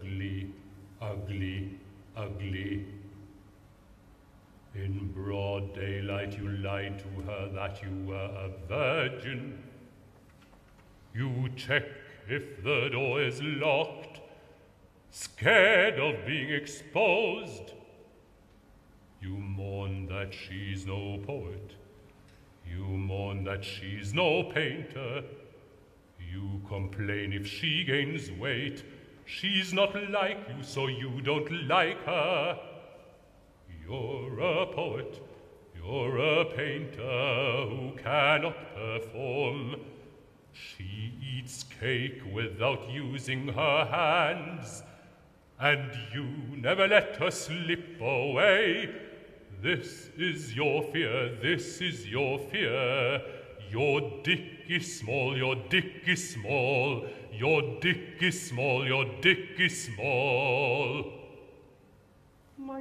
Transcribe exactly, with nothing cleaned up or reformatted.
ugly, ugly, ugly. In broad daylight you lied to her that you were a virgin. You check if the door is locked, scared of being exposed. You mourn that she's no poet. You mourn that she's no painter. You complain if she gains weight. She's not like you, so you don't like her. You're a poet, you're a painter who cannot perform. She eats cake without using her hands, and you never let her slip away. This is your fear, this is your fear. Your dick is small, your dick is small. Your dick is small, your dick is small.